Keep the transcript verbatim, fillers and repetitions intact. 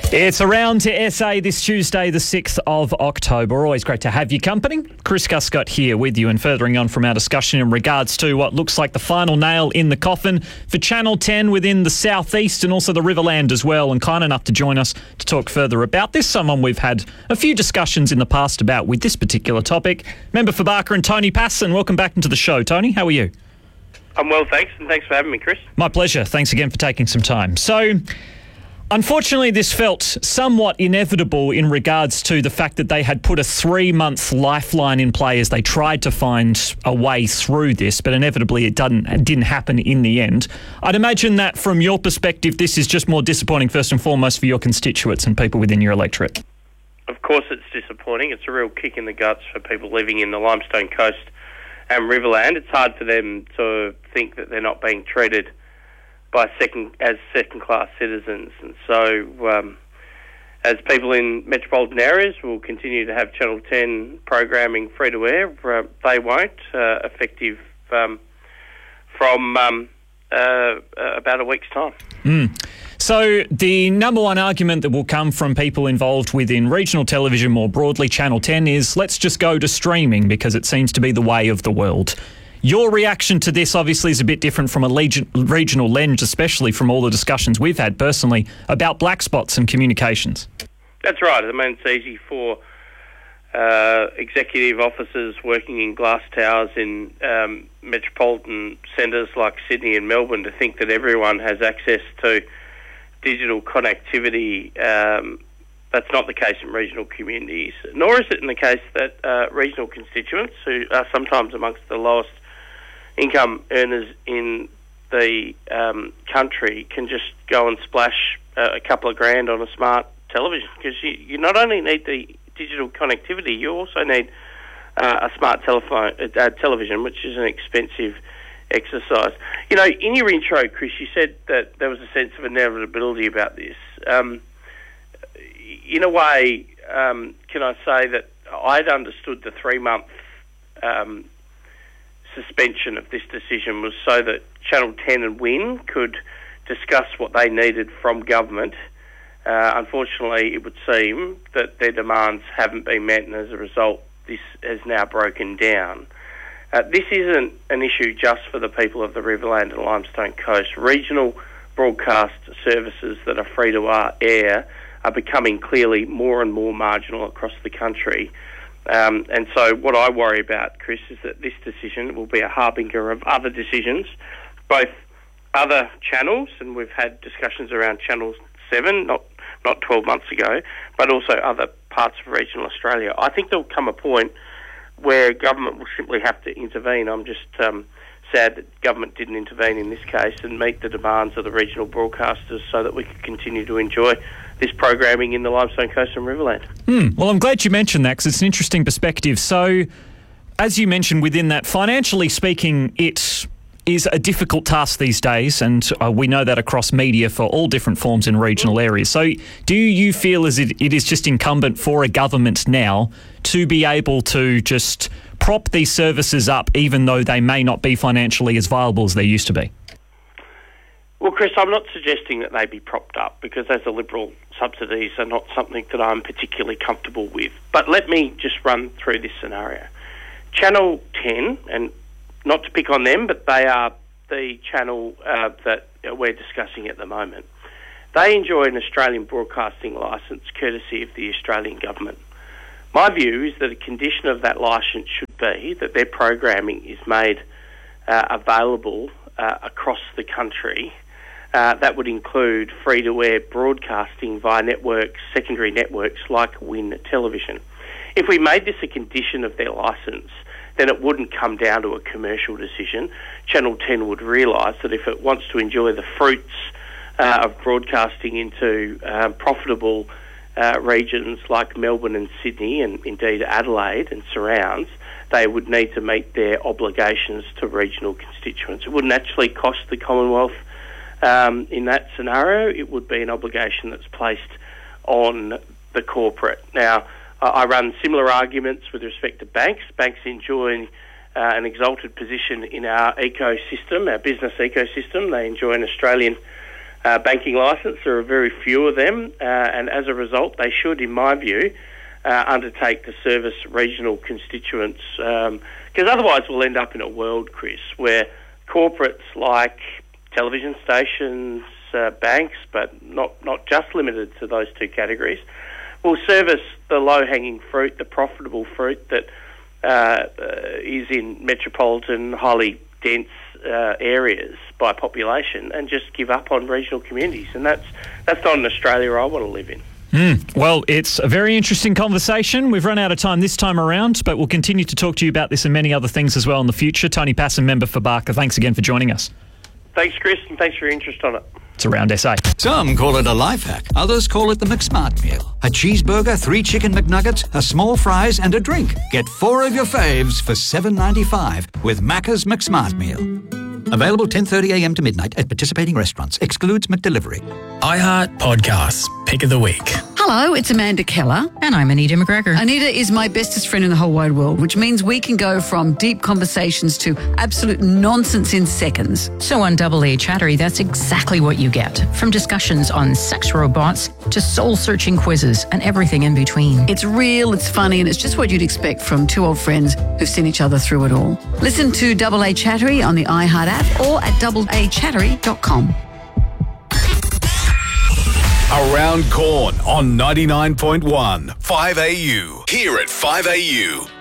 It's Around to S A this Tuesday, the sixth of October. Always great to have your company. Chris Guscott here with you, and furthering on from our discussion in regards to what looks like the final nail in the coffin for Channel ten within the southeast and also the Riverland as well, and kind enough to join us to talk further about this. Someone we've had a few discussions in the past about with this particular topic. Member for Barker and Tony Passon. Welcome back into the show. Tony, how are you? I'm well, thanks, and thanks for having me, Chris. My pleasure. Thanks again for taking some time. So, unfortunately, this felt somewhat inevitable in regards to the fact that they had put a three-month lifeline in play as they tried to find a way through this, but inevitably it didn't, it didn't happen in the end. I'd imagine that from your perspective, this is just more disappointing first and foremost for your constituents and people within your electorate. Of course it's disappointing. It's a real kick in the guts for people living in the Limestone Coast and Riverland. It's hard for them to think that they're not being treated by second as second-class citizens. And so um, as people in metropolitan areas will continue to have Channel ten programming free-to-air, uh, they won't, uh, effective um, from um, uh, about a week's time. Mm. So the number one argument that will come from people involved within regional television more broadly, Channel ten, is let's just go to streaming because it seems to be the way of the world. Your reaction to this obviously is a bit different from a legion, regional lens, especially from all the discussions we've had personally about black spots and communications. That's right. I mean, it's easy for uh, executive officers working in glass towers in um, metropolitan centres like Sydney and Melbourne to think that everyone has access to digital connectivity. Um, that's not the case in regional communities, nor is it in the case that uh, regional constituents, who are sometimes amongst the lowest income earners in the um, country, can just go and splash uh, a couple of grand on a smart television, because you, you not only need the digital connectivity, you also need uh, a smart telephone, uh, television, which is an expensive exercise. You know, in your intro, Chris, you said that there was a sense of inevitability about this. Um, in a way, um, can I say that I'd understood the three-month um, suspension of this decision was so that Channel ten and Win could discuss what they needed from government. Uh, unfortunately, it would seem that their demands haven't been met, and as a result, this has now broken down. Uh, this isn't an issue just for the people of the Riverland and Limestone Coast. Regional broadcast services that are free to air are becoming clearly more and more marginal across the country. Um, and so what I worry about, Chris, is that this decision will be a harbinger of other decisions, both other channels, and we've had discussions around Channel seven, not not twelve months ago, but also other parts of regional Australia. I think there'll come a point where government will simply have to intervene. I'm just um, sad that government didn't intervene in this case and meet the demands of the regional broadcasters so that we could continue to enjoy this programming in the Limestone Coast and Riverland. Mm, well, I'm glad you mentioned that because it's an interesting perspective. So, as you mentioned, within that, financially speaking, it is a difficult task these days, and uh, we know that across media for all different forms in regional areas. So do you feel as it, it is just incumbent for a government now to be able to just prop these services up even though they may not be financially as viable as they used to be? Well, Chris, I'm not suggesting that they be propped up because as a Liberal, subsidies are not something that I'm particularly comfortable with. But let me just run through this scenario. Channel ten, and not to pick on them, but they are the channel uh, that we're discussing at the moment. They enjoy an Australian broadcasting licence courtesy of the Australian government. My view is that a condition of that licence should be that their programming is made uh, available uh, across the country. Uh, that would include free-to-air broadcasting via networks, secondary networks like Win Television. If we made this a condition of their licence, then it wouldn't come down to a commercial decision. Channel ten would realise that if it wants to enjoy the fruits uh, of broadcasting into uh, profitable uh, regions like Melbourne and Sydney, and indeed Adelaide and surrounds, they would need to meet their obligations to regional constituents. It wouldn't actually cost the Commonwealth um, in that scenario. It would be an obligation that's placed on the corporate. Now, I run similar arguments with respect to banks. Banks enjoy uh, an exalted position in our ecosystem, our business ecosystem. They enjoy an Australian uh, banking licence. There are very few of them, uh, and as a result, they should, in my view, uh, undertake to service regional constituents, because um, otherwise we'll end up in a world, Chris, where corporates like television stations, uh, banks, but not, not just limited to those two categories, will service the low-hanging fruit, the profitable fruit that uh, uh, is in metropolitan, highly dense uh, areas by population, and just give up on regional communities. And that's that's not an Australia I want to live in. Mm. Well, it's a very interesting conversation. We've run out of time this time around, but we'll continue to talk to you about this and many other things as well in the future. Tony Passon, member for Barker, thanks again for joining us. Thanks, Chris, and thanks for your interest on it. It's Around S A. Some call it a life hack. Others call it the McSmart meal. A cheeseburger, three chicken McNuggets, a small fries and a drink. Get four of your faves for seven ninety-five with Macca's McSmart meal. Available ten thirty a m to midnight at participating restaurants. Excludes McDelivery. iHeart Podcasts. Pick of the week. Hello, it's Amanda Keller. And I'm Anita McGregor. Anita is my bestest friend in the whole wide world, which means we can go from deep conversations to absolute nonsense in seconds. So on Double A Chattery, that's exactly what you get. From discussions on sex robots to soul-searching quizzes and everything in between. It's real, it's funny, and it's just what you'd expect from two old friends who've seen each other through it all. Listen to Double A Chattery on the iHeart app or at double a chattery dot com. Around Corn on ninety-nine point one five A U. Here at five A U.